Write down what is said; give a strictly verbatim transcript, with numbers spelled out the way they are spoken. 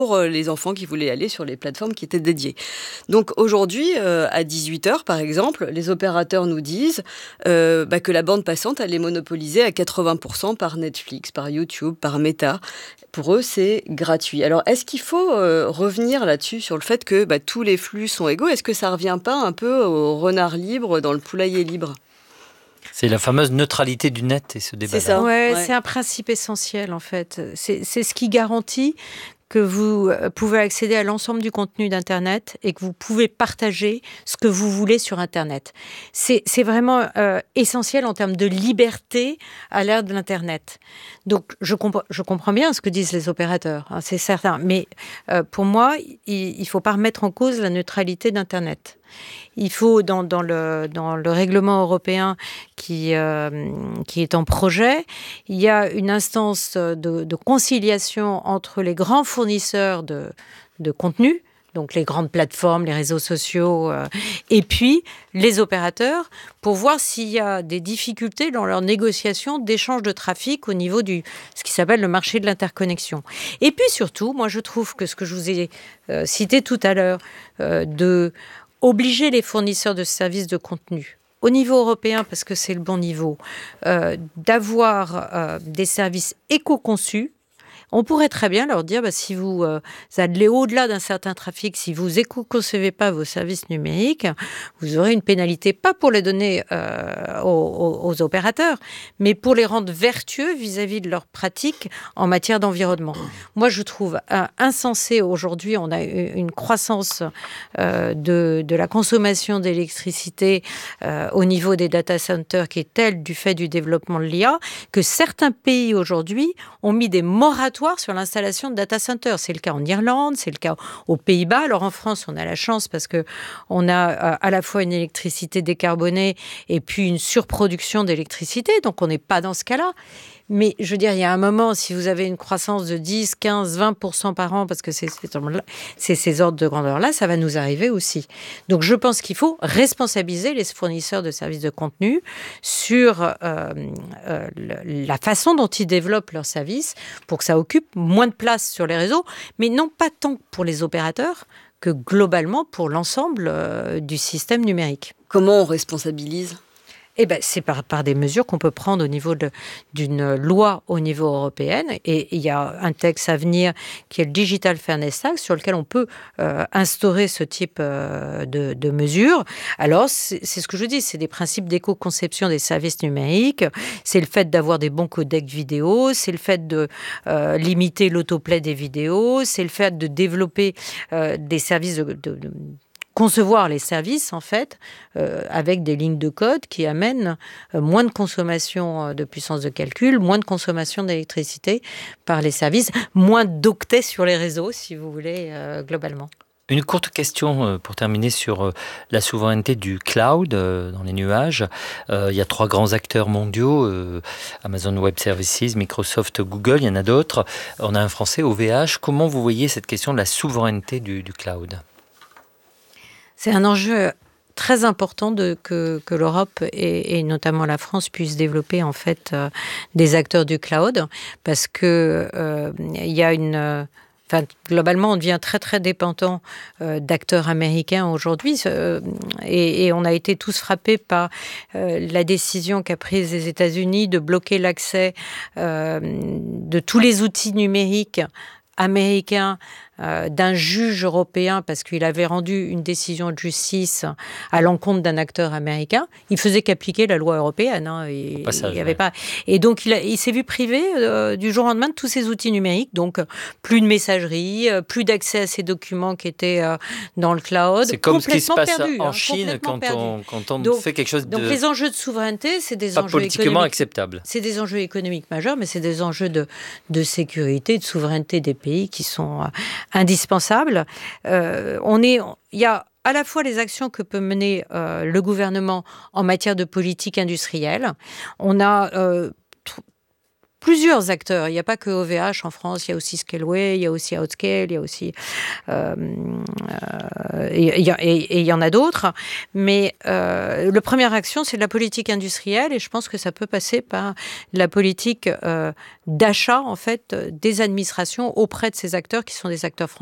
pour les enfants qui voulaient aller sur les plateformes qui étaient dédiées. Donc aujourd'hui, euh, à dix-huit heures par exemple, les opérateurs nous disent euh, bah, que la bande passante, elle est monopolisée à quatre-vingts pour cent par Netflix, par YouTube, par Meta. Pour eux, c'est gratuit. Alors, est-ce qu'il faut euh, revenir là-dessus, sur le fait que bah, tous les flux sont égaux? Est-ce que ça ne revient pas un peu au renard libre dans le poulailler libre? C'est la fameuse neutralité du net et ce débat-là. C'est ça. Ouais, ouais. C'est un principe essentiel en fait. C'est, c'est ce qui garantit que vous pouvez accéder à l'ensemble du contenu d'Internet et que vous pouvez partager ce que vous voulez sur Internet. C'est, c'est vraiment euh, essentiel en termes de liberté à l'ère de l'Internet. Donc, je, comp- je comprends bien ce que disent les opérateurs, hein, c'est certain. Mais euh, pour moi, il ne faut pas remettre en cause la neutralité d'Internet. Il faut, dans, dans, le, dans le règlement européen qui, euh, qui est en projet, il y a une instance de, de conciliation entre les grands fournisseurs de, de contenu, donc les grandes plateformes, les réseaux sociaux, euh, et puis les opérateurs, pour voir s'il y a des difficultés dans leur négociation d'échange de trafic au niveau du ce qui s'appelle le marché de l'interconnexion. Et puis surtout, moi je trouve que ce que je vous ai euh, cité tout à l'heure, euh, de obliger les fournisseurs de services de contenu au niveau européen, parce que c'est le bon niveau, euh, d'avoir euh, des services éco-conçus. On pourrait très bien leur dire, bah, si vous euh, allez au-delà d'un certain trafic, si vous éco-concevez pas vos services numériques, vous aurez une pénalité, pas pour les donner euh, aux, aux opérateurs, mais pour les rendre vertueux vis-à-vis de leurs pratiques en matière d'environnement. Moi, je trouve euh, insensé aujourd'hui, on a une croissance euh, de, de la consommation d'électricité euh, au niveau des data centers qui est telle du fait du développement de l'I A, que certains pays aujourd'hui ont mis des moratoires sur l'installation de data centers. C'est le cas en Irlande, c'est le cas aux Pays-Bas. Alors en France, on a la chance parce que on a à la fois une électricité décarbonée et puis une surproduction d'électricité. Donc on n'est pas dans ce cas-là. Mais je veux dire, il y a un moment, si vous avez une croissance de dix, quinze, vingt pour cent par an, parce que c'est, c'est ces ordres de grandeur-là, ça va nous arriver aussi. Donc je pense qu'il faut responsabiliser les fournisseurs de services de contenu sur euh, euh, la façon dont ils développent leurs services pour que ça occupe moins de place sur les réseaux, mais non pas tant pour les opérateurs que globalement pour l'ensemble euh, du système numérique. Comment on responsabilise ? Eh ben, c'est par, par des mesures qu'on peut prendre au niveau de, d'une loi au niveau européen. Et il y a un texte à venir qui est le Digital Fairness Act sur lequel on peut euh, instaurer ce type euh, de, de mesures. Alors, c'est, c'est ce que je dis, c'est des principes d'éco-conception des services numériques. C'est le fait d'avoir des bons codecs vidéo. C'est le fait de euh, limiter l'autoplay des vidéos. C'est le fait de développer euh, des services de... de, de concevoir les services, en fait, euh, avec des lignes de code qui amènent euh, moins de consommation de puissance de calcul, moins de consommation d'électricité par les services, moins d'octets sur les réseaux, si vous voulez, euh, globalement. Une courte question pour terminer sur la souveraineté du cloud dans les nuages. Euh, il y a trois grands acteurs mondiaux, euh, Amazon Web Services, Microsoft, Google, il y en a d'autres. On a un français, O V H. Comment vous voyez cette question de la souveraineté du, du cloud ? C'est un enjeu très important de, que, que l'Europe et, et notamment la France puissent développer en fait euh, des acteurs du cloud, parce que euh, il y a une euh, Enfin, globalement, on devient très, très dépendant euh, d'acteurs américains aujourd'hui. Euh, et, et on a été tous frappés par euh, la décision qu'a prise les États-Unis de bloquer l'accès euh, de tous les outils numériques américains euh, d'un juge européen parce qu'il avait rendu une décision de justice à l'encontre d'un acteur américain. Il faisait qu'appliquer la loi européenne. Hein, et, passage, il y avait ouais. pas... et donc, il, a, il s'est vu privé euh, du jour au lendemain de tous ces outils numériques. Donc, plus de messagerie, euh, plus d'accès à ces documents qui étaient euh, dans le cloud. C'est comme ce qui se passe perdu, en hein, Chine quand on, quand on donc, fait quelque chose de... Donc, les enjeux de souveraineté, c'est des pas enjeux politiquement économiques. acceptable. C'est des enjeux économiques majeurs, mais c'est des enjeux de, de sécurité, de souveraineté des pays qui sont euh, indispensables. Euh, on est, il y a à la fois les actions que peut mener euh, le gouvernement en matière de politique industrielle. On a euh, plusieurs acteurs. Il n'y a pas que O V H en France, il y a aussi Scaleway, il y a aussi Outscale, il y a aussi... Euh, euh, et il y en a d'autres. Mais euh, la première action, c'est de la politique industrielle et je pense que ça peut passer par la politique euh, d'achat, en fait, des administrations auprès de ces acteurs qui sont des acteurs français.